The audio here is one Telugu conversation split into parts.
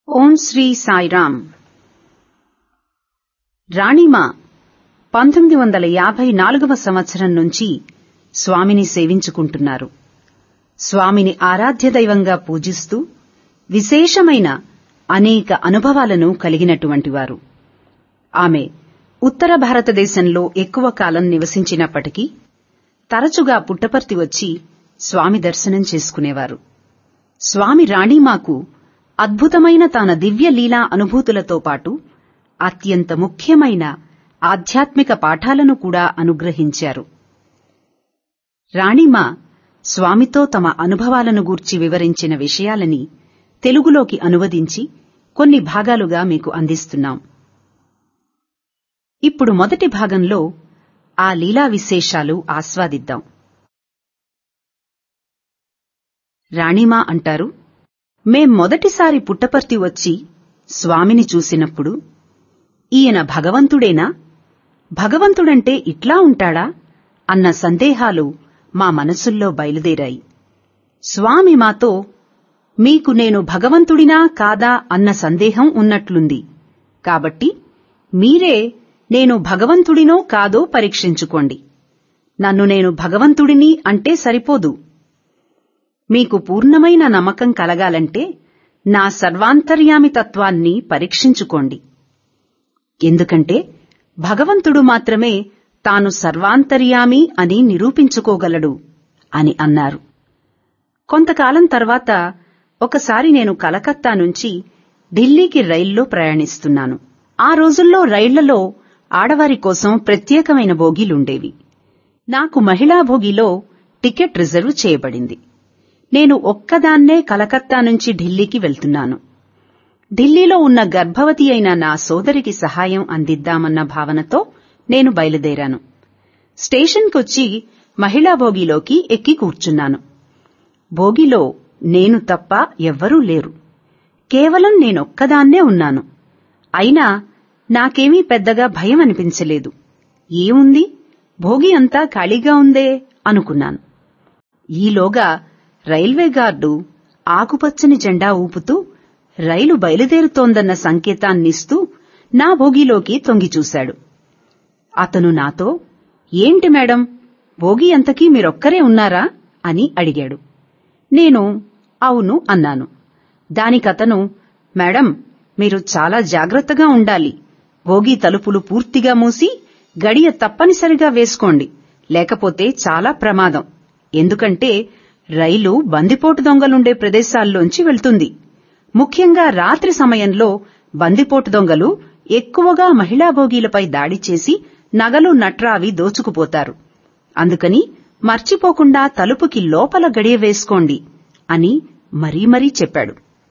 ఓం శ్రీ సాయిరామ్. రాణిమా 1954వ సంవత్సరం నుంచి స్వామిని సేవించుకుంటున్నారు. స్వామిని ఆరాధ్య దైవంగా పూజిస్తూ విశేషమైన అనేక అనుభవాలను కలిగినటువంటివారు. ఆమె ఉత్తర భారతదేశంలో ఎక్కువ కాలం నివసించినప్పటికీ తరచుగా పుట్టపర్తి వచ్చి స్వామి దర్శనం చేసుకునేవారు. స్వామి రాణిమాకు అద్భుతమైన తన దివ్య లీలా అనుభూతులతో పాటు అత్యంత ముఖ్యమైన ఆధ్యాత్మిక పాఠాలను కూడా అనుగ్రహించారు. రాణిమా స్వామితో తమ అనుభవాలను గూర్చి వివరించిన విషయాలని తెలుగులోకి అనువదించి కొన్ని భాగాలుగా మీకు అందిస్తున్నాం. ఇప్పుడు మొదటి భాగంలో ఆ లీలా విశేషాలు ఆస్వాదిద్దాం. రాణిమా అంటారు, మేం మొదటిసారి పుట్టపర్తి వచ్చి స్వామిని చూసినప్పుడు ఈయన భగవంతుడేనా, భగవంతుడంటే ఇట్లా ఉంటాడా అన్న సందేహాలు మా మనసుల్లో బయలుదేరాయి. స్వామి మాతో, మీకు నేను భగవంతుడినా కాదా అన్న సందేహం ఉన్నట్లుంది, కాబట్టి మీరే నేను భగవంతుడినో కాదో పరీక్షించుకోండి. నన్ను నేను భగవంతుడిని అంటే సరిపోదు. మీకు పూర్ణమైన నమ్మకం కలగాలంటే నా సర్వాంతర్యామి తత్వాన్ని పరీక్షించుకోండి. ఎందుకంటే భగవంతుడు మాత్రమే తాను సర్వాంతర్యామి అని నిరూపించుకోగలడు అని అన్నారు. కొంతకాలం తర్వాత ఒకసారి నేను కలకత్తా నుంచి ఢిల్లీకి రైల్లో ప్రయాణిస్తున్నాను. ఆ రోజుల్లో రైళ్లలో ఆడవారి కోసం ప్రత్యేకమైన బోగీలుండేవి. నాకు మహిళా బోగీలో టికెట్ రిజర్వ్ చేయబడింది. నేను ఒక్కదాన్నే కలకత్తా నుంచి ఢిల్లీకి వెళ్తున్నాను. ఢిల్లీలో ఉన్న గర్భవతి అయిన నా సోదరికి సహాయం అందిద్దామన్న భావనతో నేను బయలుదేరాను. స్టేషన్కొచ్చి మహిళా బోగీలోకి ఎక్కి కూర్చున్నాను. బోగీలో నేను తప్ప ఎవ్వరూ లేరు. కేవలం నేనొక్కదాన్నే ఉన్నాను. అయినా నాకేమీ పెద్దగా భయం అనిపించలేదు. ఏముంది, బోగీ అంతా ఖాళీగా ఉందే అనుకున్నాను. ఈలోగా రైల్వే గార్డు ఆకుపచ్చని జెండా ఊపుతూ రైలు బయలుదేరుతోందన్న సంకేతాన్నిస్తూ నా బోగీలోకి తొంగిచూశాడు. అతను నాతో, ఏంటి మేడం, బోగీ అంతకీ మీరొక్కరే ఉన్నారా అని అడిగాడు. నేను అవును అన్నాను. దానికతను, మేడం, మీరు చాలా జాగ్రత్తగా ఉండాలి. బోగీ తలుపులు పూర్తిగా మూసి గడియ తప్పనిసరిగా వేసుకోండి, లేకపోతే చాలా ప్రమాదం. ఎందుకంటే రైలు బందిపోటు దొంగలుండే ప్రదేశాల్లోంచి వెళ్తుంది. ముఖ్యంగా రాత్రి సమయంలో బందిపోటు దొంగలు ఎక్కువగా మహిళా బోగీలపై దాడి చేసి నగలు నట్రావి దోచుకుపోతారు. అందుకని మర్చిపోకుండా తలుపుకి లోపల గడియ వేసుకోండి అని మరీ చెప్పాడు.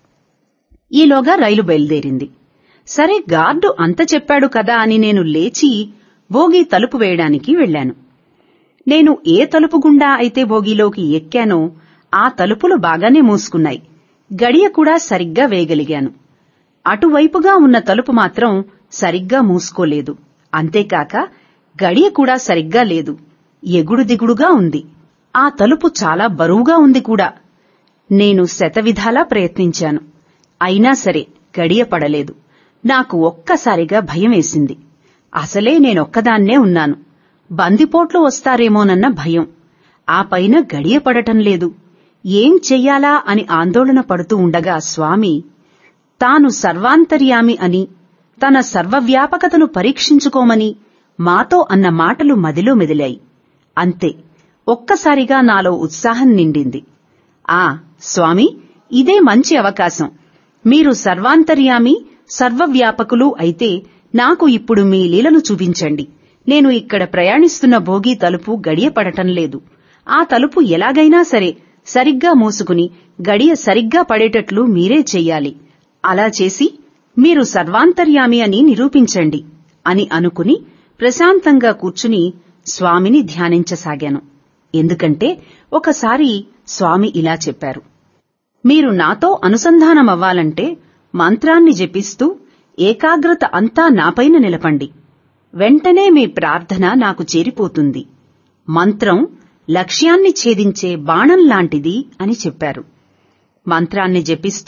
ఈలోగా రైలు బయలుదేరింది. సరే, గార్డు అంత చెప్పాడు కదా అని నేను లేచి బోగీ తలుపు వేయడానికి వెళ్లాను. నేను ఏ తలుపు గుండా అయితే బోగీలోకి ఎక్కానో ఆ తలుపులు బాగానే మూసుకున్నాయి. గడియ కూడా సరిగ్గా వేయగలిగాను. అటువైపుగా ఉన్న తలుపు మాత్రం సరిగ్గా మూసుకోలేదు. అంతేకాక గడియ కూడా సరిగ్గా లేదు, ఎగుడు దిగుడుగా ఉంది. ఆ తలుపు చాలా బరువుగా ఉంది కూడా. నేను శతవిధాలా ప్రయత్నించాను. అయినా సరే గడియ పడలేదు. నాకు ఒక్కసారిగా భయం వేసింది. అసలే నేనొక్కదాన్నే ఉన్నాను. బందిపోట్లు వస్తారేమోనన్న భయం. ఆ పైన గడియ పడటం లేదు. ఏం చెయ్యాలా అని ఆందోళన పడుతూ ఉండగా స్వామి తాను సర్వాంతర్యామి అని, తన సర్వవ్యాపకతను పరీక్షించుకోమని మాతో అన్న మాటలు మదిలో మెదిలాయి. అంతే, ఒక్కసారిగా నాలో ఉత్సాహం నిండింది. స్వామి, ఇదే మంచి అవకాశం. మీరు సర్వాంతర్యామి, సర్వవ్యాపకులు అయితే నాకు ఇప్పుడు మీ లీలను చూపించండి. నేను ఇక్కడ ప్రయాణిస్తున్న బోగీ తలుపు గడియ పడటం లేదు. ఆ తలుపు ఎలాగైనా సరే సరిగ్గా మూసుకుని గడియ సరిగ్గా పడేటట్లు మీరే చెయ్యాలి. అలా చేసి మీరు సర్వాంతర్యామి అని నిరూపించండి అని అనుకుని ప్రశాంతంగా కూర్చుని స్వామిని ధ్యానించసాగాను. ఎందుకంటే ఒకసారి స్వామి ఇలా చెప్పారు, మీరు నాతో అనుసంధానమవ్వాలంటే మంత్రాన్ని జపిస్తూ ఏకాగ్రత అంతా నాపైన నిలపండి. వెంటనే మీ ప్రార్థన నాకు చేరిపోతుంది. మంత్రం లక్ష్యాన్ని ఛేదించే బాణం లాంటిది అని చెప్పారు. మంత్రాన్ని జపిస్తూ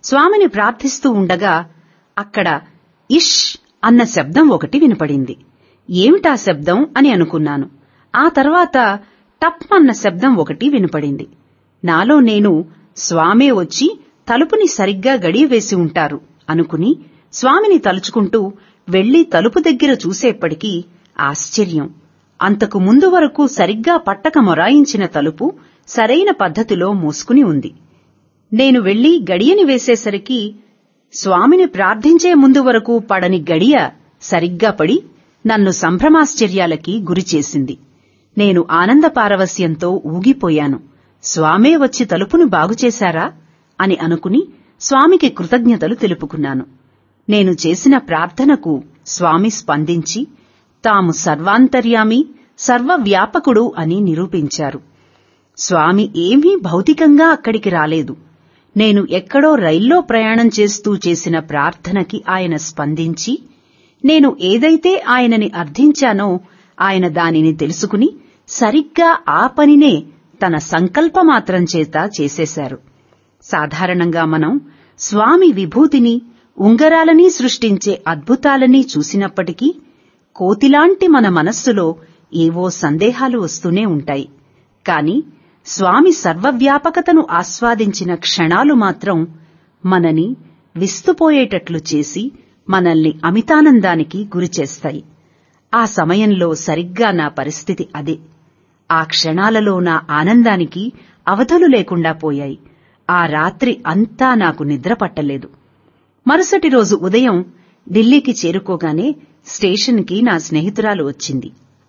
స్వామిని ప్రార్థిస్తూ ఉండగా అక్కడ ఇష్ అన్న శబ్దం ఒకటి వినపడింది. ఏమిటా శబ్దం అని అనుకున్నాను. ఆ తర్వాత టప్ అన్న శబ్దం ఒకటి వినపడింది. నాలో నేను స్వామే వచ్చి తలుపుని సరిగ్గా గడియవేసి ఉంటారు అనుకుని స్వామిని తలుచుకుంటూ వెళ్లి తలుపు దగ్గర చూసేప్పటికీ ఆశ్చర్యం. అంతకు ముందు వరకు సరిగ్గా పట్టక మొరాయించిన తలుపు సరైన పద్ధతిలో మూసుకుని ఉంది. నేను వెళ్లి గడియని వేసేసరికి స్వామిని ప్రార్థించే ముందు వరకు పడని గడియ సరిగ్గా పడి నన్ను సంభ్రమాశ్చర్యాలకి గురిచేసింది. నేను ఆనంద పారవస్యంతో ఊగిపోయాను. స్వామే వచ్చి తలుపును బాగుచేశారా అని అనుకుని స్వామికి కృతజ్ఞతలు తెలుపుకున్నాను. నేను చేసిన ప్రార్థనకు స్వామి స్పందించి తాము సర్వాంతర్యామి, సర్వవ్యాపకుడు అని నిరూపించారు. స్వామి ఏమీ భౌతికంగా అక్కడికి రాలేదు. నేను ఎక్కడో రైల్లో ప్రయాణం చేస్తూ చేసిన ప్రార్థనకి ఆయన స్పందించి, నేను ఏదైతే ఆయనని అర్థించానో ఆయన దానిని తెలుసుకుని సరిగ్గా ఆ పనినే తన సంకల్పమాత్రం చేత చేసేశారు. సాధారణంగా మనం స్వామి విభూతిని, ఉంగరాలని సృష్టించే అద్భుతాలని చూసినప్పటికీ కోతిలాంటి మన మనస్సులో ఏవో సందేహాలు వస్తూనే ఉంటాయి. కాని స్వామి సర్వవ్యాపకతను ఆస్వాదించిన క్షణాలు మాత్రం మనని విస్తుపోయేటట్లు చేసి మనల్ని అమితానందానికి గురిచేస్తాయి. ఆ సమయంలో సరిగ్గా నా పరిస్థితి అదే. ఆ క్షణాలలో నా ఆనందానికి అవధులు లేకుండా పోయాయి. ఆ రాత్రి అంతా నాకు నిద్ర పట్టలేదు. మరుసటి రోజు ఉదయం ఢిల్లీకి చేరుకోగానే స్టేషన్కి నా స్నేహితురాలు వచ్చింది.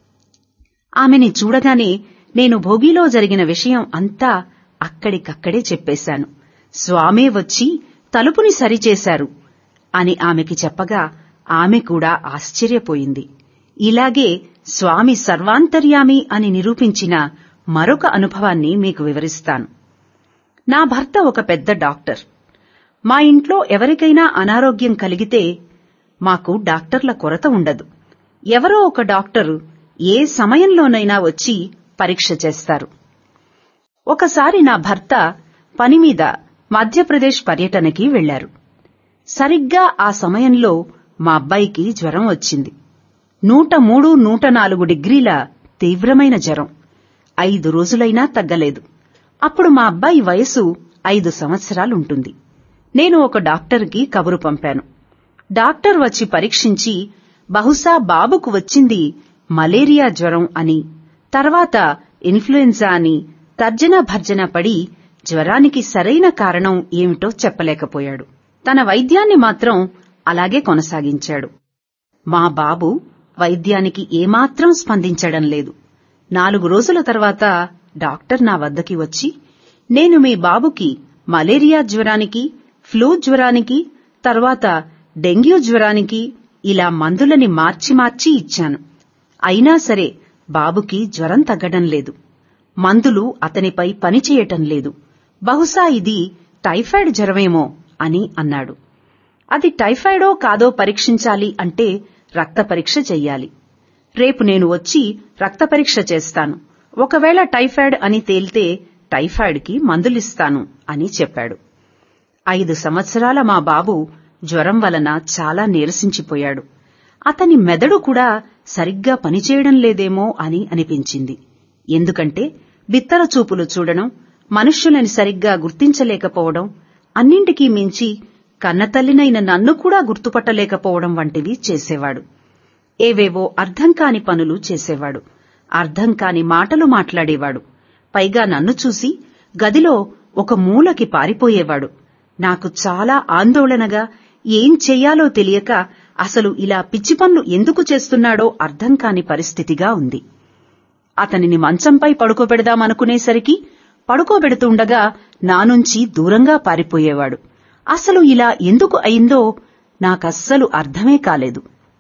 ఆమెని చూడగానే నేను భోగిలో జరిగిన విషయం అంతా అక్కడికక్కడే చెప్పేశాను. స్వామే వచ్చి తలుపుని సరిచేశారు అని ఆమెకి చెప్పగా ఆమె కూడా ఆశ్చర్యపోయింది. ఇలాగే స్వామి సర్వాంతర్యామి అని నిరూపించిన మరొక అనుభవాన్ని మీకు వివరిస్తాను. నా భర్త ఒక పెద్ద డాక్టర్. మా ఇంట్లో ఎవరికైనా అనారోగ్యం కలిగితే మాకు డాక్టర్ల కొరత ఉండదు. ఎవరో ఒక డాక్టరు ఏ సమయంలోనైనా వచ్చి పరీక్ష చేస్తారు. ఒకసారి నా భర్త పనిమీద మధ్యప్రదేశ్ పర్యటనకి వెళ్లారు. సరిగ్గా ఆ సమయంలో మా అబ్బాయికి జ్వరం వచ్చింది. 103, 104 డిగ్రీల తీవ్రమైన జ్వరం. 5 రోజులైనా తగ్గలేదు. అప్పుడు మా అబ్బాయి వయసు 5 సంవత్సరాలుంటుంది. నేను ఒక డాక్టర్కి కబురు పంపాను. డాక్టర్ వచ్చి పరీక్షించి బహుశా బాబుకు వచ్చింది మలేరియా జ్వరం అని, తర్వాత ఇన్ఫ్లుయెన్జా అని తర్జన భర్జన పడి జ్వరానికి సరైన కారణం ఏమిటో చెప్పలేకపోయాడు. తన వైద్యాన్ని మాత్రం అలాగే కొనసాగించాడు. మా బాబు వైద్యానికి ఏమాత్రం స్పందించడం లేదు. 4 రోజుల తర్వాత డాక్టర్ నా వద్దకి వచ్చి, నేను మీ బాబుకి మలేరియా జ్వరానికి, ఫ్లూ జ్వరానికి, తర్వాత డెంగ్యూ జ్వరానికి ఇలా మందులని మార్చి ఇచ్చాను. అయినా సరే బాబుకి జ్వరం తగ్గడం లేదు. మందులు అతనిపై పనిచేయటం లేదు. బహుశా ఇది టైఫాయిడ్ జ్వరమేమో అని అన్నాడు. అది టైఫాయిడో కాదో పరీక్షించాలి అంటే రక్త పరీక్ష చెయ్యాలి. రేపు నేను వచ్చి రక్త పరీక్ష చేస్తాను. ఒకవేళ టైఫాయిడ్ అని తేలితే టైఫాయిడ్కి మందులిస్తాను అని చెప్పాడు. 5 సంవత్సరాల మా బాబు జ్వరం వలన చాలా నీరసించిపోయాడు. అతని మెదడు కూడా సరిగ్గా పనిచేయడం లేదేమో అని అనిపించింది. ఎందుకంటే బిత్తర చూపులు చూడడం, మనుష్యులని సరిగ్గా గుర్తించలేకపోవడం, అన్నింటికీ మించి కన్నతల్లినైన నన్ను కూడా గుర్తుపట్టలేకపోవడం వంటివి చేసేవాడు. ఏవేవో అర్థం కాని పనులు చేసేవాడు. అర్థం కాని మాటలు మాట్లాడేవాడు. పైగా నన్ను చూసి గదిలో ఒక మూలకి పారిపోయేవాడు. నాకు చాలా ఆందోళనగా, ఏం చెయ్యాలో తెలియక అసలు ఇలా పిచ్చి పనులు ఎందుకు చేస్తున్నాడో అర్థం కాని పరిస్థితిగా ఉంది. అతనిని మంచంపై పడుకోబెడదామనుకునేసరికి పడుకోబెడుతుండగా నా నుంచి దూరంగా పారిపోయేవాడు. అసలు ఇలా ఎందుకు అయిందో నాకస్సలు అర్థమే కాలేదు.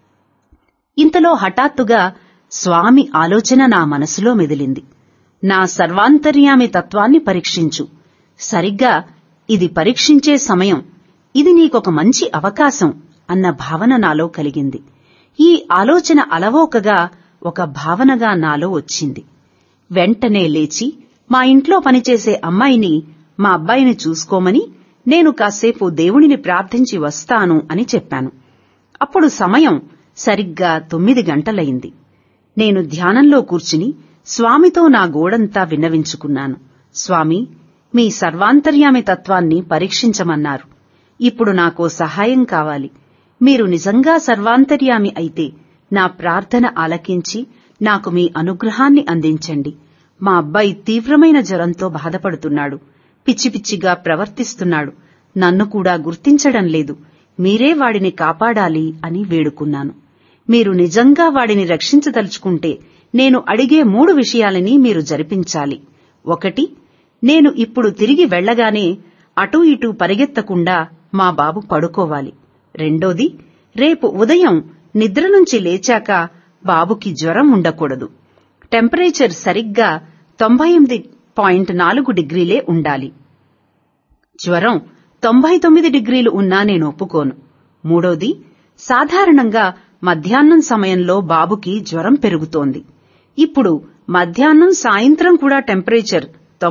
ఇంతలో హఠాత్తుగా స్వామి ఆలోచన నా మనసులో మెదిలింది. నా సర్వాంతర్యామి తత్వాన్ని పరీక్షించు. సరిగ్గా ఇది పరీక్షించే సమయం. ఇది నీకొక మంచి అవకాశం అన్న భావన నాలో కలిగింది. ఈ ఆలోచన అలవోకగా ఒక భావనగా నాలో వచ్చింది. వెంటనే లేచి మా ఇంట్లో పనిచేసే అమ్మాయిని మా అబ్బాయిని చూసుకోమని నేను కాసేపు దేవునిని ప్రార్థించి వస్తాను అని చెప్పాను. అప్పుడు సమయం సరిగ్గా 9 గంటలయింది. నేను ధ్యానంలో కూర్చుని స్వామితో నా గోడంతా విన్నవించుకున్నాను. స్వామి, మీ సర్వాంతర్యామి తత్వాన్ని పరీక్షించమన్నారు. ఇప్పుడు నాకో సహాయం కావాలి. మీరు నిజంగా సర్వాంతర్యామి అయితే నా ప్రార్థన ఆలకించి నాకు మీ అనుగ్రహాన్ని అందించండి. మా అబ్బాయి తీవ్రమైన జ్వరంతో బాధపడుతున్నాడు. పిచ్చి పిచ్చిగా ప్రవర్తిస్తున్నాడు. నన్ను కూడా గుర్తించడం లేదు. మీరే వాడిని కాపాడాలి అని వేడుకున్నాను. మీరు నిజంగా వాడిని రక్షించదలుచుకుంటే నేను అడిగే 3 విషయాలని మీరు జరిపించాలి. 1, నేను ఇప్పుడు తిరిగి వెళ్లగానే అటూ ఇటూ పరిగెత్తకుండా మా బాబు పడుకోవాలి. 2, రేపు ఉదయం నిద్ర నుంచి లేచాక బాబుకి జ్వరం ఉండకూడదు. టెంపరేచర్ సరిగ్గా 98.4 డిగ్రీలే ఉండాలి. జ్వరం 99 డిగ్రీలు ఉన్నా నేను ఒప్పుకోను. 3, సాధారణంగా మధ్యాహ్నం సమయంలో బాబుకి జ్వరం పెరుగుతోంది. ఇప్పుడు మధ్యాహ్నం సాయంత్రం కూడా టెంపరేచర్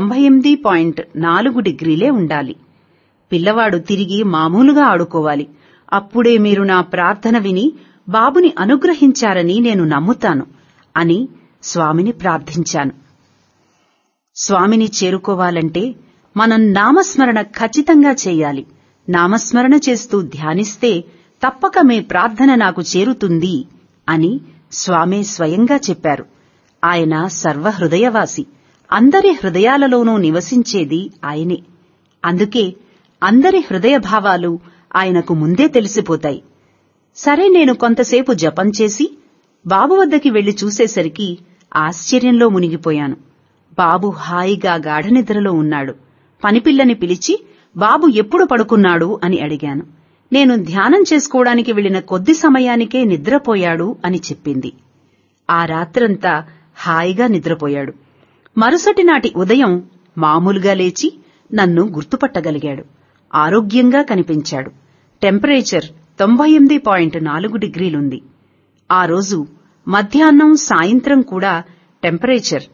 98.4 డిగ్రీలే ఉండాలి. పిల్లవాడు తిరిగి మామూలుగా ఆడుకోవాలి. అప్పుడే మీరు నా ప్రార్థన విని బాబుని అనుగ్రహించారని నేను నమ్ముతాను అని స్వామిని ప్రార్థించాను. స్వామిని చేరుకోవాలంటే మనం నామస్మరణ ఖచ్చితంగా చేయాలి. నామస్మరణ చేస్తూ ధ్యానిస్తే తప్పక మీ ప్రార్థన నాకు చేరుతుంది అని స్వామే స్వయంగా చెప్పారు. ఆయన సర్వహృదయవాసి. అందరి హృదయాలలోనూ నివసించేది ఆయనే. అందుకే అందరి హృదయ భావాలు ఆయనకు ముందే తెలిసిపోతాయి. సరే, నేను కొంతసేపు జపం చేసి బాబు వద్దకి వెళ్లి చూసేసరికి ఆశ్చర్యంలో మునిగిపోయాను. బాబు హాయిగా గాఢనిద్రలో ఉన్నాడు. పనిపిల్లని పిలిచి బాబు ఎప్పుడు పడుకున్నాడు అని అడిగాను. నేను ధ్యానం చేసుకోవడానికి వెళ్లిన కొద్ది సమయానికే నిద్రపోయాడు అని చెప్పింది. ఆ రాత్రంతా హాయిగా నిద్రపోయాడు. మరుసటి నాటి ఉదయం మామూలుగా లేచి నన్ను గుర్తుపట్టగలిగాడు. ఆరోగ్యంగా కనిపించాడు. టెంపరేచర్ 98.4 డిగ్రీలుంది. ఆ రోజు మధ్యాహ్నం సాయంత్రం కూడా టెంపరేచర్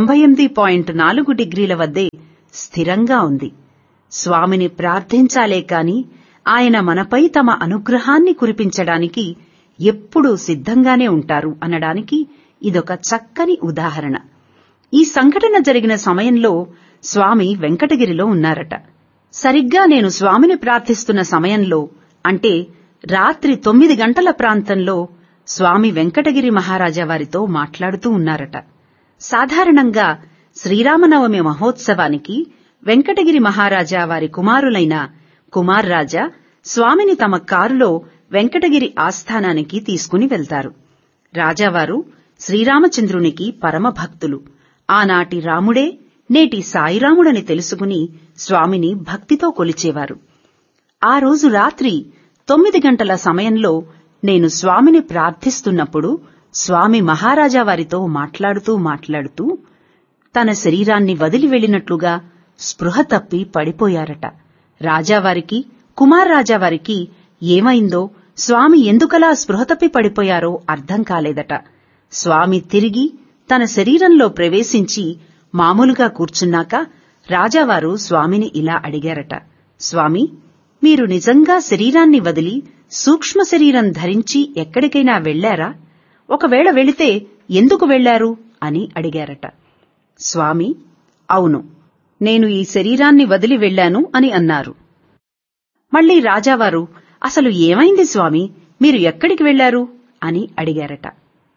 98.4 డిగ్రీల వద్దే స్థిరంగా ఉంది. స్వామిని ప్రార్థించాలే కాని ఆయన మనపై తమ అనుగ్రహాన్ని కురిపించడానికి ఎప్పుడూ సిద్ధంగానే ఉంటారు అనడానికి ఇదొక చక్కని ఉదాహరణ. ఈ సంఘటన జరిగిన సమయంలో స్వామి వెంకటగిరిలో ఉన్నారట. సరిగ్గా నేను స్వామిని ప్రార్థిస్తున్న సమయంలో, అంటే రాత్రి 9 గంటల ప్రాంతంలో స్వామి వెంకటగిరి మహారాజా వారితో మాట్లాడుతూ ఉన్నారట. సాధారణంగా శ్రీరామనవమి మహోత్సవానికి వెంకటగిరి మహారాజా వారి కుమారులైన కుమార్రాజా స్వామిని తమ కారులో వెంకటగిరి ఆస్థానానికి తీసుకుని వెళ్తారు. రాజావారు శ్రీరామచంద్రునికి పరమభక్తులు. ఆనాటి రాముడే నేటి సాయిరాముడని తెలుసుకుని స్వామిని భక్తితో కొలిచేవారు. ఆ రోజు రాత్రి 9 గంటల సమయంలో నేను స్వామిని ప్రార్థిస్తున్నప్పుడు స్వామి మహారాజా వారితో మాట్లాడుతూ తన శరీరాన్ని వదిలి వెళ్లినట్లుగా స్పృహ తప్పి పడిపోయారట. రాజావారికి కుమార్రాజావారికి ఏమైందో, స్వామి ఎందుకలా స్పృహ తప్పి పడిపోయారో అర్థం కాలేదట. స్వామి తిరిగి తన శరీరంలో ప్రవేశించి మామూలుగా కూర్చున్నాక రాజావారు స్వామిని ఇలా అడిగారట. స్వామి, మీరు నిజంగా శరీరాన్ని వదిలి సూక్ష్మ శరీరం ధరించి ఎక్కడికైనా వెళ్లారా? ఒకవేళ వెళితే ఎందుకు వెళ్లారు అని అడిగారట. స్వామి, అవును, నేను ఈ శరీరాన్ని వదిలి వెళ్లాను అని అన్నారు. మళ్లీ రాజావారు, అసలు ఏమైంది స్వామి, మీరు ఎక్కడికి వెళ్లారు అని అడిగారట.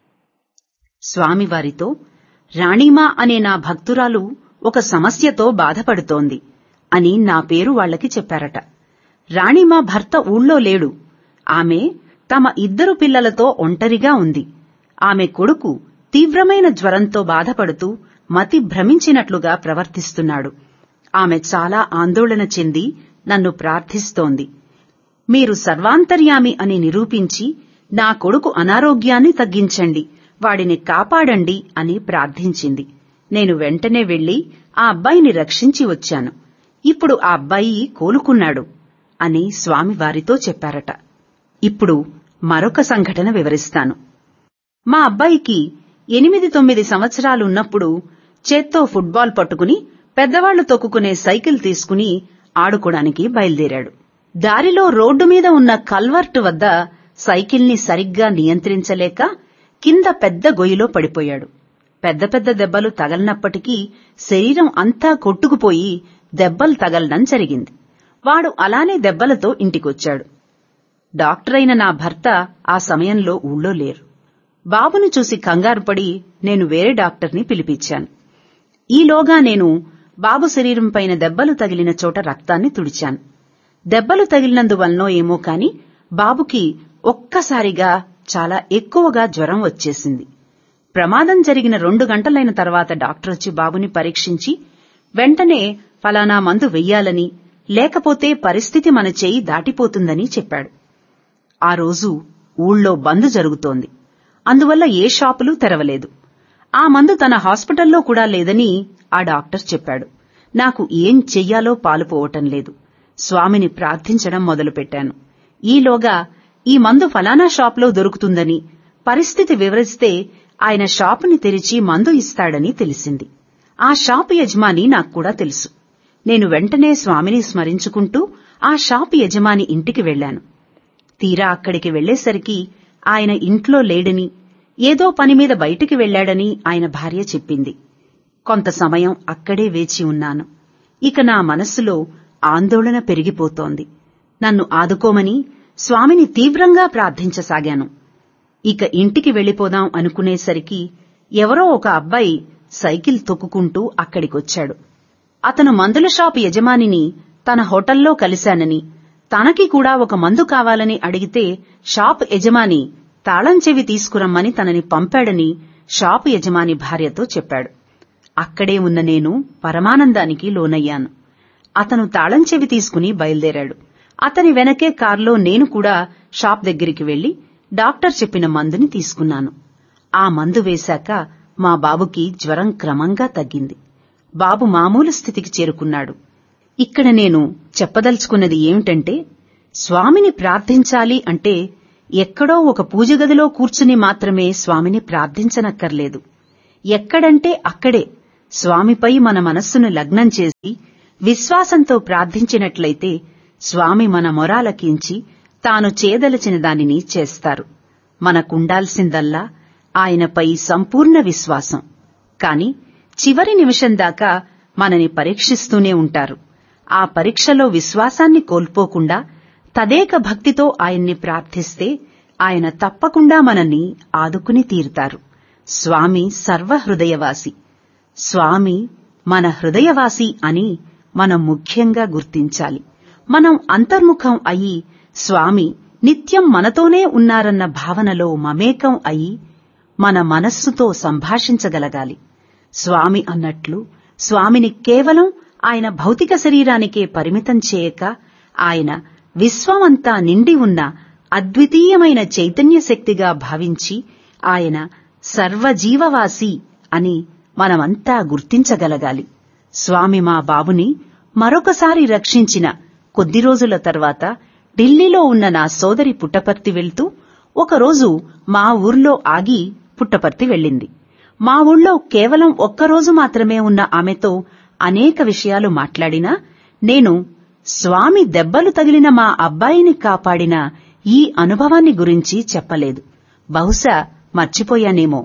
స్వామివారితో, రాణీమా అనే నా భక్తురాలు ఒక సమస్యతో బాధపడుతోంది అని నా పేరు వాళ్లకి చెప్పారట. రాణీమా భర్త ఊళ్ళో లేడు. ఆమె తమ 2 పిల్లలతో ఒంటరిగా ఉంది. ఆమె కొడుకు తీవ్రమైన జ్వరంతో బాధపడుతూ మతి భ్రమించినట్లుగా ప్రవర్తిస్తున్నాడు. ఆమె చాలా ఆందోళన చెంది నన్ను ప్రార్థిస్తోంది. మీరు సర్వాంతర్యామి అని నిరూపించి నా కొడుకు అనారోగ్యాన్ని తగ్గించండి, వాడిని కాపాడండి అని ప్రార్థించింది. నేను వెంటనే వెళ్లి ఆ అబ్బాయిని రక్షించి వచ్చాను. ఇప్పుడు ఆ అబ్బాయి కోలుకున్నాడు అని స్వామి వారితో చెప్పారట. ఇప్పుడు మరొక సంఘటన వివరిస్తాను. మా అబ్బాయికి 8-9 సంవత్సరాలున్నప్పుడు చేత్తో ఫుట్బాల్ పట్టుకుని పెద్దవాళ్లు తొక్కుకునే సైకిల్ తీసుకుని ఆడుకోవడానికి బయలుదేరాడు. దారిలో రోడ్డు మీద ఉన్న కల్వర్టు వద్ద సైకిల్ని సరిగ్గా నియంత్రించలేక కింద పెద్ద గొయ్యిలో పడిపోయాడు. పెద్ద పెద్ద దెబ్బలు తగలనప్పటికీ శరీరం అంతా కొట్టుకుపోయి దెబ్బలు తగలడం జరిగింది. వాడు అలానే దెబ్బలతో ఇంటికొచ్చాడు. డాక్టరైన నా భర్త ఆ సమయంలో ఊళ్ళో లేరు. బాబును చూసి కంగారుపడి నేను వేరే డాక్టర్ని పిలిపించాను. ఈలోగా నేను బాబు శరీరంపైన దెబ్బలు తగిలిన చోట రక్తాన్ని తుడిచాను. దెబ్బలు తగిలినందువల్లనో ఏమో కాని బాబుకి ఒక్కసారిగా చాలా ఎక్కువగా జ్వరం వచ్చేసింది. ప్రమాదం జరిగిన 2 గంటలైన తర్వాత డాక్టరొచ్చి బాబుని పరీక్షించి వెంటనే ఫలానా మందు వెయ్యాలని, లేకపోతే పరిస్థితి మన చేయి దాటిపోతుందని చెప్పాడు. ఆ రోజు ఊళ్ళో బంద్ జరుగుతోంది. అందువల్ల ఏ షాపులు తెరవలేదు. ఆ మందు తన హాస్పిటల్లో కూడా లేదని ఆ డాక్టర్ చెప్పాడు. నాకు ఏం చెయ్యాలో పాలుపోవటం లేదు. స్వామిని ప్రార్థించడం మొదలుపెట్టాను. ఈలోగా ఈ మందు ఫలానా షాపులో దొరుకుతుందని, పరిస్థితి వివరిస్తే ఆయన షాపుని తెరిచి మందు ఇస్తాడని తెలిసింది. ఆ షాపు యజమాని నాకు కూడా తెలుసు. నేను వెంటనే స్వామిని స్మరించుకుంటూ ఆ షాపు యజమాని ఇంటికి వెళ్లాను. తీరా అక్కడికి వెళ్లేసరికి ఆయన ఇంట్లో లేడని, ఏదో పనిమీద బయటికి వెళ్లాడని ఆయన భార్య చెప్పింది. కొంత సమయం అక్కడే వేచి ఉన్నాను. ఇక నా మనస్సులో ఆందోళన పెరిగిపోతోంది. నన్ను ఆదుకోమని స్వామిని తీవ్రంగా ప్రార్థించసాగాను. ఇక ఇంటికి వెళ్లిపోదాం అనుకునేసరికి ఎవరో ఒక అబ్బాయి సైకిల్ తొక్కుకుంటూ అక్కడికొచ్చాడు. అతను మందుల షాపు యజమానిని తన హోటల్లో కలిశానని, తనకి కూడా ఒక మందు కావాలని అడిగితే షాపు యజమాని తాళం చెవి తీసుకురమ్మని తనని పంపాడని షాపు యజమాని భార్యతో చెప్పాడు. అక్కడే ఉన్న నేను పరమానందానికి లోనయ్యాను. అతను తాళం చెవి తీసుకుని బయలుదేరాడు. అతని వెనకే కారులో నేను కూడా షాప్ దగ్గరికి వెళ్లి డాక్టర్ చెప్పిన మందుని తీసుకున్నాను. ఆ మందు వేశాక మా బాబుకి జ్వరం క్రమంగా తగ్గింది. బాబు మామూలు స్థితికి చేరుకున్నాడు. ఇక్కడ నేను చెప్పదలుచుకున్నది ఏమిటంటే, స్వామిని ప్రార్థించాలి అంటే ఎక్కడో ఒక పూజగదిలో కూర్చుని మాత్రమే స్వామిని ప్రార్థించనక్కర్లేదు. ఎక్కడంటే అక్కడే స్వామిపై మన మనస్సును లగ్నం చేసి విశ్వాసంతో ప్రార్థించినట్లయితే స్వామి మన మొరాలకించి తాను చేయదలచిన దానిని చేస్తారు. మనకుండాల్సిందల్లా ఆయనపై సంపూర్ణ విశ్వాసం. కాని చివరి నిమిషం దాకా మనని పరీక్షిస్తూనే ఉంటారు. ఆ పరీక్షలో విశ్వాసాన్ని కోల్పోకుండా తదేక భక్తితో ఆయన్ని ప్రార్థిస్తే ఆయన తప్పకుండా మనల్ని ఆదుకుని తీరుతారు. స్వామి సర్వహృదయవాసి. స్వామి మన హృదయవాసి అని మనం ముఖ్యంగా గుర్తించాలి. మనం అంతర్ముఖం అయి స్వామి నిత్యం మనతోనే ఉన్నారన్న భావనలో మమేకం అయి మన మనస్సుతో సంభాషించగలగాలి. స్వామి అన్నట్లు స్వామిని కేవలం ఆయన భౌతిక శరీరానికే పరిమితం చేయక, ఆయన విశ్వమంతా నిండి ఉన్న అద్వితీయమైన చైతన్య శక్తిగా భావించి ఆయన సర్వజీవవాసి అని మనమంతా గుర్తించగలగాలి. స్వామి మా బాబుని మరొకసారి రక్షించిన కొద్ది రోజుల తర్వాత ఢిల్లీలో ఉన్న నా సోదరి పుట్టపర్తి వెళ్తూ ఒకరోజు మా ఊర్లో ఆగి పుట్టపర్తి వెళ్ళింది. మా ఊళ్ళో కేవలం ఒక్కరోజు మాత్రమే ఉన్న ఆమెతో అనేక విషయాలు మాట్లాడినా నేను స్వామి దెబ్బలు తగిలిన మా అబ్బాయిని కాపాడిన ఈ అనుభవాన్ని గురించి చెప్పలేదు. బహుశా మర్చిపోయానేమో.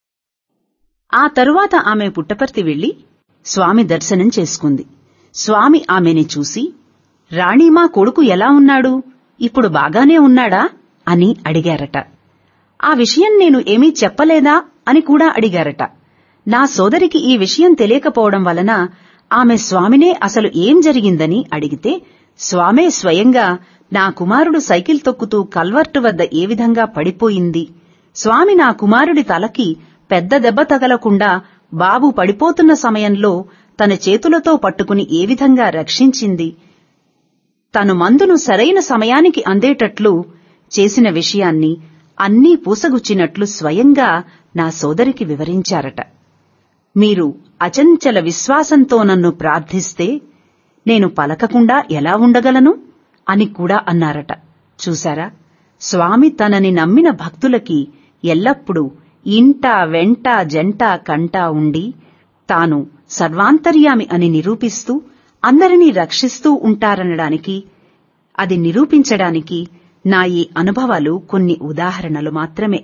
ఆ తరువాత ఆమె పుట్టపర్తి వెళ్లి స్వామి దర్శనం చేసుకుంది. స్వామి ఆమెని చూసి, రాణి, మా కొడుకు ఎలా ఉన్నాడు? ఇప్పుడు బాగానే ఉన్నాడా అని అడిగారట. ఆ విషయం నేను ఏమీ చెప్పలేదా అని కూడా అడిగారట. నా సోదరికి ఈ విషయం తెలియకపోవడం వలన ఆమె స్వామినే అసలు ఏం జరిగిందని అడిగితే, స్వామే స్వయంగా నా కుమారుడు సైకిల్ తొక్కుతూ కల్వర్టు వద్ద ఏ విధంగా పడిపోయింది, స్వామి నా కుమారుడి తలకి పెద్ద దెబ్బ తగలకుండా బాబు పడిపోతున్న సమయంలో తన చేతులతో పట్టుకుని ఏ విధంగా రక్షించింది, తను మందును సరైన సమయానికి అందేటట్లు చేసిన విషయాన్ని అన్నీ పూసగుచ్చినట్లు స్వయంగా నా సోదరికి వివరించారట. మీరు అచంచల విశ్వాసంతో నన్ను ప్రార్థిస్తే నేను పలకకుండా ఎలా ఉండగలను అని కూడా అన్నారట. చూశారా, స్వామి తనని నమ్మిన భక్తులకి ఎల్లప్పుడూ ఇంట వెంట జంట కంట ఉండి తాను సర్వాంతర్యామి అని నిరూపిస్తూ అందరినీ రక్షిస్తూ ఉంటారనడానికి, అది నిరూపించడానికి నా ఈ అనుభవాలు కొన్ని ఉదాహరణలు మాత్రమే.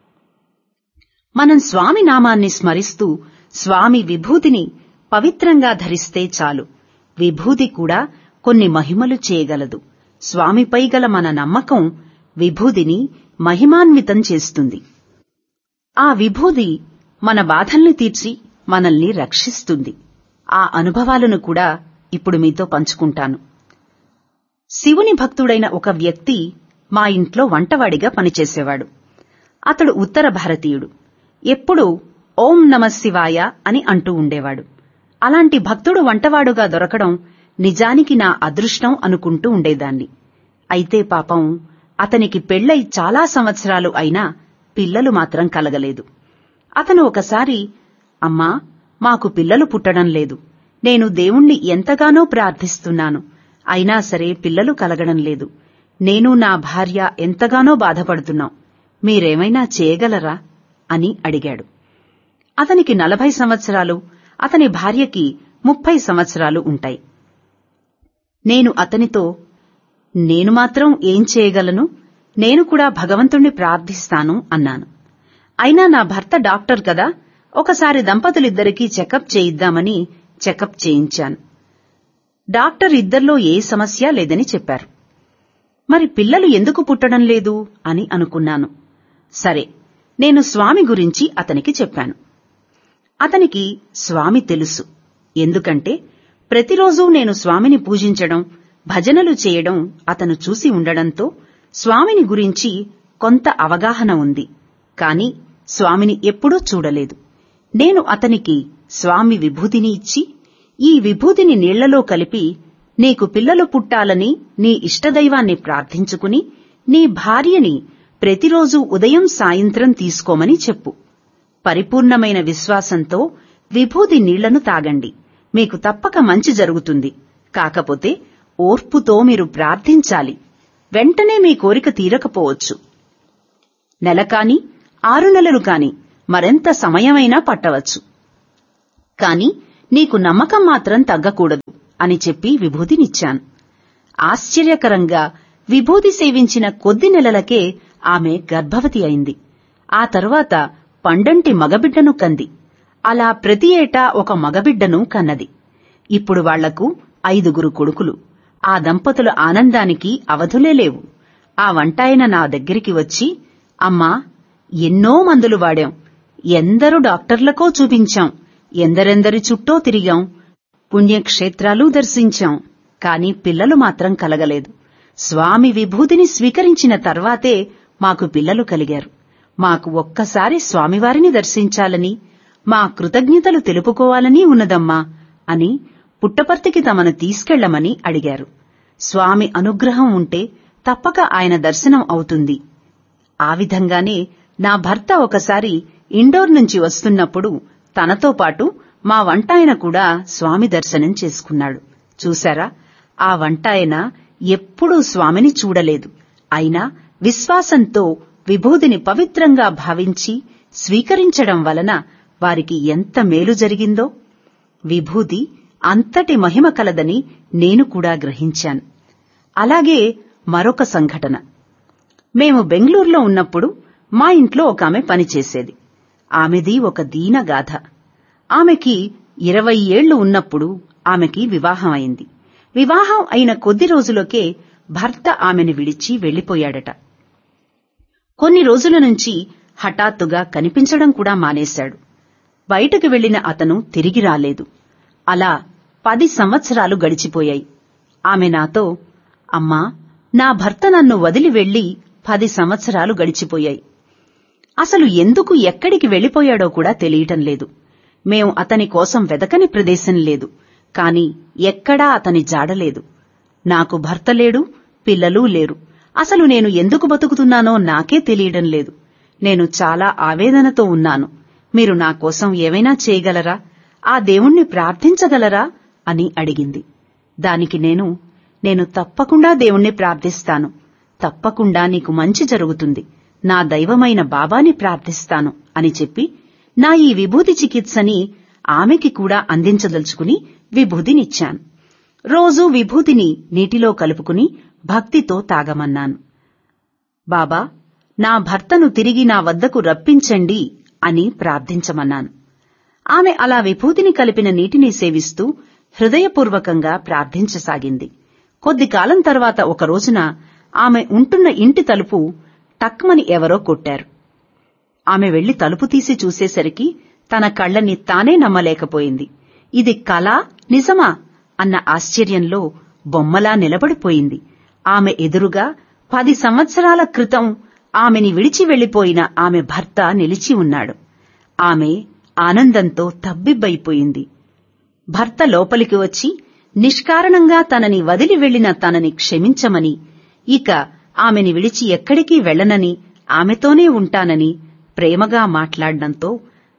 మనం స్వామి నామాన్ని స్మరిస్తూ స్వామి విభూతిని పవిత్రంగా ధరిస్తే చాలు. విభూతి కూడా కొన్ని మహిమలు చేయగలదు. స్వామిపై గల మన నమ్మకం విభూతిని మహిమాన్వితం చేస్తుంది. ఆ విభూతి మన బాధల్ని తీర్చి మనల్ని రక్షిస్తుంది. ఆ అనుభవాలను కూడా ఇప్పుడు మీతో పంచుకుంటాను. శివుని భక్తుడైన ఒక వ్యక్తి మా ఇంట్లో వంటవాడిగా పనిచేసేవాడు. అతడు ఉత్తర భారతీయుడు. ఎప్పుడూ ఓం నమః శివాయ అని అంటూ ఉండేవాడు. అలాంటి భక్తుడు వంటవాడుగా దొరకడం నిజానికి నా అదృష్టం అనుకుంటూ ఉండేదాన్ని. అయితే పాపం అతనికి పెళ్లై చాలా సంవత్సరాలు అయినా పిల్లలు మాత్రం కలగలేదు. అతను ఒకసారి, అమ్మా, మాకు పిల్లలు పుట్టడం లేదు. నేను దేవుణ్ణి ఎంతగానో ప్రార్థిస్తున్నాను, అయినా సరే పిల్లలు కలగడం లేదు. నేను నా భార్య ఎంతగానో బాధపడుతున్నాం. మీరేమైనా చేయగలరా అని అడిగాడు. అతనికి 40 సంవత్సరాలు, అతని భార్యకి 30 సంవత్సరాలు ఉంటాయి. నేను అతనితో, నేను మాత్రం ఏం చేయగలను, నేను కూడా భగవంతుణ్ణి ప్రార్థిస్తాను అన్నాను. అయినా నా భర్త డాక్టర్ కదా, ఒకసారి దంపతులిద్దరికీ చెకప్ చేయిద్దామని చెకప్ చేయించాను. డాక్టర్ ఇద్దరిలో ఏ సమస్య లేదని చెప్పారు. మరి పిల్లలు ఎందుకు పుట్టడం లేదు అని అనుకున్నాను. సరే, నేను స్వామి గురించి అతనికి చెప్పాను. అతనికి స్వామి తెలుసు. ఎందుకంటే ప్రతిరోజూ నేను స్వామిని పూజించడం, భజనలు చేయడం అతను చూసి ఉండడంతో స్వామిని గురించి కొంత అవగాహన ఉంది. కాని స్వామిని ఎప్పుడూ చూడలేదు. నేను అతనికి స్వామి విభూతిని ఇచ్చి, ఈ విభూతిని నీళ్లలో కలిపి నీకు పిల్లలు పుట్టాలని నీ ఇష్టదైవాన్ని ప్రార్థించుకుని నీ భార్యని ప్రతిరోజూ ఉదయం సాయంత్రం తీసుకోమని చెప్పు. పరిపూర్ణమైన విశ్వాసంతో విభూతి నీళ్లను తాగండి. మీకు తప్పక మంచి జరుగుతుంది. కాకపోతే ఓర్పుతో మీరు ప్రార్థించాలి. వెంటనే మీ కోరిక తీరకపోవచ్చు. నెల కాని 6 నెలలు కాని మరెంత సమయమైనా పట్టవచ్చు. కాని నీకు నమ్మకం మాత్రం తగ్గకూడదు అని చెప్పి విభూతినిచ్చాను. ఆశ్చర్యకరంగా విభూతి సేవించిన కొద్ది నెలలకే ఆమె గర్భవతి అయింది. ఆ తరువాత పండంటి మగబిడ్డను కంది. అలా ప్రతి ఏటా ఒక మగబిడ్డను కన్నది. ఇప్పుడు వాళ్లకు 5 కొడుకులు. ఆ దంపతుల ఆనందానికి అవధులే లేవు. ఆ వంటాయన నా దగ్గరికి వచ్చి, అమ్మా, ఎన్నో మందులు వాడాం, ఎందరు డాక్టర్లకో చూపించాం, ఎందరెందరి చుట్టో తిరిగాం, పుణ్యక్షేత్రాలు దర్శించాం, కాని పిల్లలు మాత్రం కలగలేదు. స్వామి విభూతిని స్వీకరించిన తర్వాతే మాకు పిల్లలు కలిగారు. మాకు ఒక్కసారి స్వామివారిని దర్శించాలని, మా కృతజ్ఞతలు తెలుపుకోవాలని ఉన్నదమ్మా అని పుట్టపర్తికి తమను తీసుకెళ్లమని అడిగారు. స్వామి అనుగ్రహం ఉంటే తప్పక ఆయన దర్శనం అవుతుంది. ఆ విధంగానే నా భర్త ఒకసారి ఇండోర్ నుంచి వస్తున్నప్పుడు తనతో పాటు మా వంటాయన కూడా స్వామి దర్శనం చేసుకున్నాడు. చూశారా, ఆ వంటాయన ఎప్పుడూ స్వామిని చూడలేదు. అయినా విశ్వాసంతో విభూతిని పవిత్రంగా భావించి స్వీకరించడం వలన వారికి ఎంత మేలు జరిగిందో. విభూతి అంతటి మహిమ కలదని నేను కూడా గ్రహించాను. అలాగే మరొక సంఘటన. మేము బెంగళూరులో ఉన్నప్పుడు మా ఇంట్లో ఒక ఆమె పనిచేసేది. ఆమెది ఒక దీనగాథ. ఆమెకి 20 ఏళ్లు ఉన్నప్పుడు ఆమెకి వివాహం అయింది. వివాహం అయిన కొద్ది రోజులకే భర్త ఆమెను విడిచి వెళ్లిపోయాడట. కొన్ని రోజుల నుంచి హఠాత్తుగా కనిపించడం కూడా మానేశాడు. బయటకు వెళ్లిన అతను తిరిగి రాలేదు. అలా 10 సంవత్సరాలు గడిచిపోయాయి. ఆమె నాతో, అమ్మా, నా భర్త నన్ను వదిలి వెళ్లి 10 సంవత్సరాలు గడిచిపోయాయి. అసలు ఎందుకు ఎక్కడికి వెళ్లిపోయాడో కూడా తెలియటం లేదు. మేం అతని కోసం వెదకని ప్రదేశం లేదు. కాని ఎక్కడా అతని జాడలేదు. నాకు భర్త లేడు, పిల్లలూ లేరు. అసలు నేను ఎందుకు బతుకుతున్నానో నాకే తెలియడం లేదు. నేను చాలా ఆవేదనతో ఉన్నాను. మీరు నా కోసం ఏమైనా చేయగలరా? ఆ దేవుణ్ణి ప్రార్థించగలరా అని అడిగింది. దానికి నేను తప్పకుండా దేవుణ్ణి ప్రార్థిస్తాను. తప్పకుండా నీకు మంచి జరుగుతుంది. నా దైవమైన బాబాని ప్రార్థిస్తాను అని చెప్పి నా ఈ విభూతి చికిత్సని ఆమెకి కూడా అందించదలుచుకుని విభూతినిచ్చాను. రోజూ విభూతిని నీటిలో కలుపుకుని భక్తితో తాగమన్నాను. బాబా, నా భర్తను తిరిగి నా వద్దకు రప్పించండి అని ప్రార్థించమన్నాను. ఆమె అలా విభూతిని కలిపిన నీటిని సేవిస్తూ హృదయపూర్వకంగా ప్రార్థించసాగింది. కొద్ది కాలం తర్వాత ఒక రోజున ఆమె ఉంటున్న ఇంటి తలుపు టక్మని ఎవరో కొట్టారు. ఆమె వెళ్లి తలుపు తీసి చూసేసరికి తన కళ్లని తానే నమ్మలేకపోయింది. ఇది కలా నిజమా అన్న ఆశ్చర్యంలో బొమ్మలా నిలబడిపోయింది. ఆమె ఎదురుగా 10 సంవత్సరాల క్రితం ఆమెని విడిచి వెళ్లిపోయిన ఆమె భర్త నిలిచి ఉన్నాడు. ఆమె ఆనందంతో తబ్బిబ్బైపోయింది. భర్త లోపలికి వచ్చి నిష్కారణంగా తనని వదిలి వెళ్లిన తనని క్షమించమని, ఇక ఆమెని విడిచి ఎక్కడికి వెళ్లనని, ఆమెతోనే ఉంటానని ప్రేమగా మాట్లాడడంతో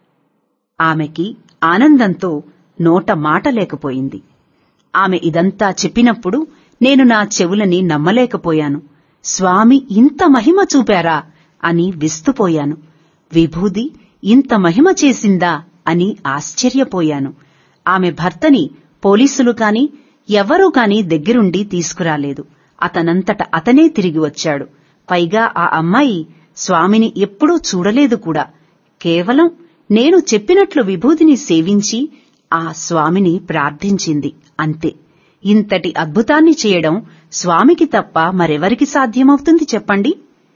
ఆమెకి ఆనందంతో నోట మాట లేకపోయింది. ఆమె ఇదంతా చెప్పినప్పుడు నేను నా చెవులని నమ్మలేకపోయాను. స్వామి ఇంత మహిమ చూపారా అని విస్తుపోయాను. విభూది ఇంత మహిమ చేసిందా అని ఆశ్చర్యపోయాను. ఆమె భర్తని పోలీసులు కాని ఎవరూ కాని దగ్గరుండి తీసుకురాలేదు. అతనంతట అతనే తిరిగి వచ్చాడు. పైగా ఆ అమ్మాయి స్వామిని ఎప్పుడూ చూడలేదు కూడా. కేవలం నేను చెప్పినట్లు విభూతిని సేవించి ఆ స్వామిని ప్రార్థించింది అంతే. ఇంతటి అద్భుతాన్ని చేయడం స్వామికి తప్ప మరెవరికి సాధ్యమవుతుంది చెప్పండి?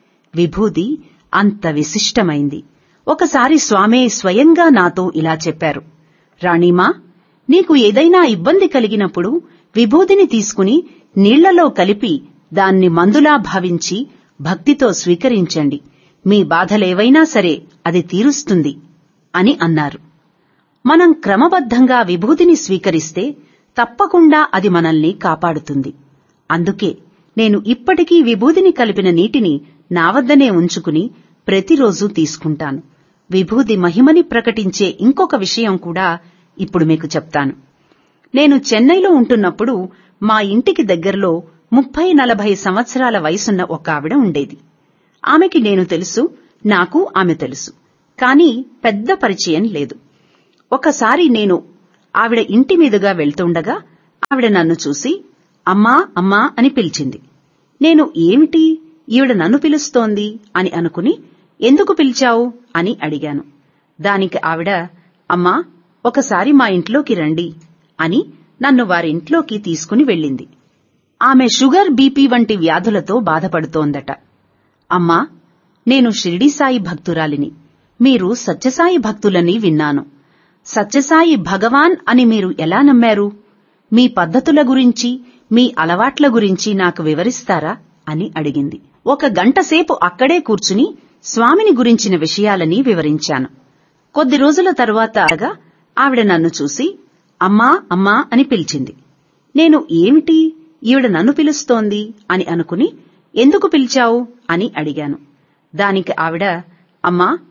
విభూది అంత విశిష్టమైంది. ఒకసారి స్వామే స్వయంగా నాతో ఇలా చెప్పారు, రాణీమా, నీకు ఏదైనా ఇబ్బంది కలిగినప్పుడు విభూతిని తీసుకుని నీళ్లలో కలిపి దాన్ని మందులా భావించి భక్తితో స్వీకరించండి. మీ బాధలేవైనా సరే అది తీరుస్తుంది అని అన్నారు. మనం క్రమబద్ధంగా విభూతిని స్వీకరిస్తే తప్పకుండా అది మనల్ని కాపాడుతుంది. అందుకే నేను ఇప్పటికీ విభూతిని కలిపిన నీటిని నా వద్దనే ఉంచుకుని ప్రతిరోజూ తీసుకుంటాను. విభూతి మహిమని ప్రకటించే ఇంకొక విషయం కూడా ఇప్పుడు మీకు చెప్తాను. నేను చెన్నైలో ఉంటున్నప్పుడు మా ఇంటికి దగ్గరలో 30-40 సంవత్సరాల వయసున్న ఒక ఆవిడ ఉండేది. ఆమెకి నేను తెలుసు, నాకు ఆమె తెలుసు. కానీ పెద్ద పరిచయం లేదు. ఒకసారి నేను ఆవిడ ఇంటి మీదుగా వెళ్తుండగా ఆవిడ నన్ను చూసి అమ్మా అమ్మా అని పిలిచింది. నేను ఏమిటి ఈవిడ నన్ను పిలుస్తోంది అని అనుకుని ఎందుకు పిలిచావు అని అడిగాను. దానికి ఆవిడ, అమ్మా, ఒకసారి మా ఇంట్లోకి రండి అని నన్ను వారింట్లోకి తీసుకుని వెళ్ళింది. ఆమె షుగర్, బీపీ వంటి వ్యాధులతో బాధపడుతోందట. అమ్మా, నేను షిరిడీ సాయి భక్తురాలిని. మీరు సత్యసాయి భక్తులని విన్నాను. సత్యసాయి భగవాన్ అని మీరు ఎలా నమ్మారు? మీ పద్ధతుల గురించి, మీ అలవాట్ల గురించి నాకు వివరిస్తారా అని అడిగింది. 1 గంటసేపు అక్కడే కూర్చుని స్వామిని గురించిన విషయాలని వివరించాను. కొద్ది రోజుల తరువాత ఆవిడ నన్ను చూసి అమ్మా అమ్మా అని పిలిచింది. నేను ఏమిటి ఈవిడ నన్ను పిలుస్తోంది అని అనుకుని ఎందుకు పిలిచావు అని అడిగాను. దానికి ఆవిడ, అమ్మా,